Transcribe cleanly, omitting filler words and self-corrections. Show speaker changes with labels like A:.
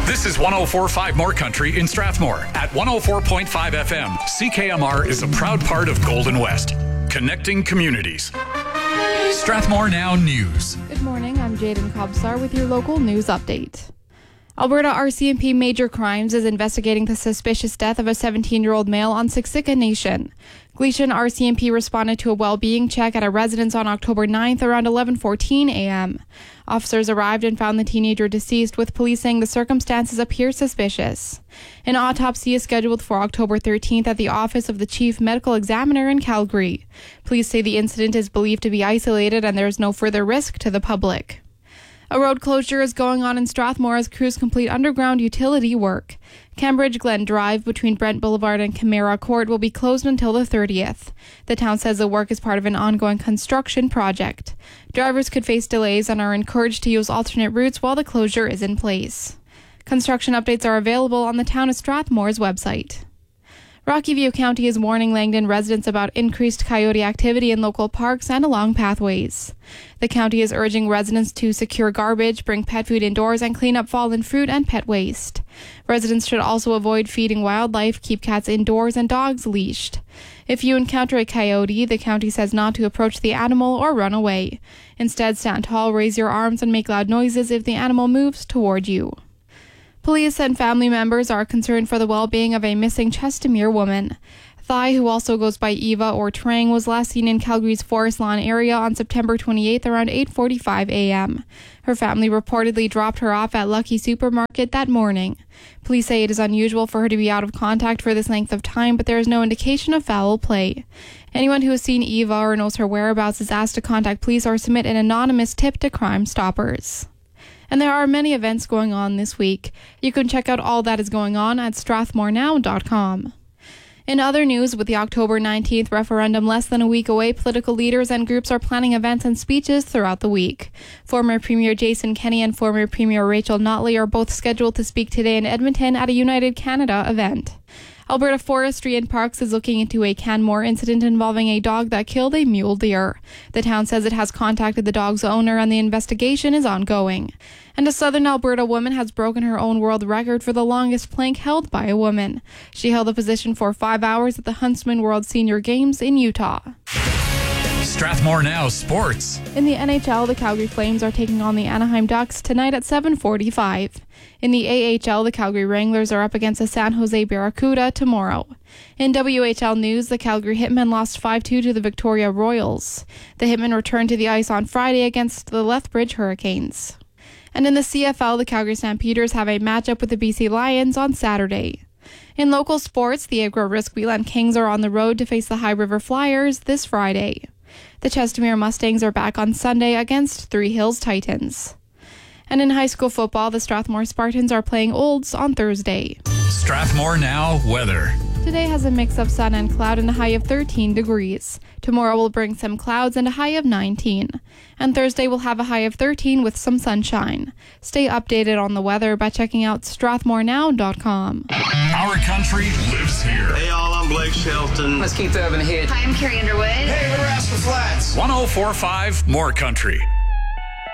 A: This is 104.5 More Country in Strathmore at 104.5 FM. CKMR is a proud part of Golden West, connecting communities. Strathmore Now News.
B: Good morning, I'm Jaden Kobsar with your local news update. Alberta RCMP Major Crimes is investigating the suspicious death of a 17-year-old male on Siksika Nation. Gleason RCMP responded to a well-being check at a residence on October 9th around 11:14 a.m. Officers arrived and found the teenager deceased, with police saying the circumstances appear suspicious. An autopsy is scheduled for October 13th at the office of the Chief Medical Examiner in Calgary. Police say the incident is believed to be isolated and there is no further risk to the public. A road closure is going on in Strathmore as crews complete underground utility work. Cambridge Glen Drive between Brent Boulevard and Camara Court will be closed until the 30th. The town says the work is part of an ongoing construction project. Drivers could face delays and are encouraged to use alternate routes while the closure is in place. Construction updates are available on the Town of Strathmore's website. Rocky View County is warning Langdon residents about increased coyote activity in local parks and along pathways. The county is urging residents to secure garbage, bring pet food indoors, and clean up fallen fruit and pet waste. Residents should also avoid feeding wildlife, keep cats indoors, and dogs leashed. If you encounter a coyote, the county says not to approach the animal or run away. Instead, stand tall, raise your arms, and make loud noises if the animal moves toward you. Police and family members are concerned for the well-being of a missing Chestermere woman. Thai, who also goes by Eva or Trang, was last seen in Calgary's Forest Lawn area on September 28th around 8:45 a.m. Her family reportedly dropped her off at Lucky Supermarket that morning. Police say it is unusual for her to be out of contact for this length of time, but there is no indication of foul play. Anyone who has seen Eva or knows her whereabouts is asked to contact police or submit an anonymous tip to Crime Stoppers. And there are many events going on this week. You can check out all that is going on at strathmorenow.com. In other news, with the October 19th referendum less than a week away, political leaders and groups are planning events and speeches throughout the week. Former Premier Jason Kenney and former Premier Rachel Notley are both scheduled to speak today in Edmonton at a United Canada event. Alberta Forestry and Parks is looking into a Canmore incident involving a dog that killed a mule deer. The town says it has contacted the dog's owner and the investigation is ongoing. And a southern Alberta woman has broken her own world record for the longest plank held by a woman. She held the position for 5 hours at the Huntsman World Senior Games in Utah.
A: Strathmore Now Sports.
B: In the NHL, the Calgary Flames are taking on the Anaheim Ducks tonight at 7:45. In the AHL, the Calgary Wranglers are up against the San Jose Barracuda tomorrow. In WHL news, the Calgary Hitmen lost 5-2 to the Victoria Royals. The Hitmen returned to the ice on Friday against the Lethbridge Hurricanes. And in the CFL, the Calgary Stampeders have a matchup with the BC Lions on Saturday. In local sports, the Agro-Risk-Wheelan Kings are on the road to face the High River Flyers this Friday. The Chestermere Mustangs are back on Sunday against Three Hills Titans. And in high school football, the Strathmore Spartans are playing Olds on Thursday.
A: Strathmore Now weather.
B: Today has a mix of sun and cloud and a high of 13 degrees. Tomorrow will bring some clouds and a high of 19. And Thursday will have a high of 13 with some sunshine. Stay updated on the weather by checking out strathmorenow.com.
A: Our country lives here.
C: Hey y'all, I'm Blake Shelton.
D: Let's keep the urban hit.
E: Hi, I'm Carrie Underwood.
C: Hey, we're Rascal Flats.
A: 104.5 More Country.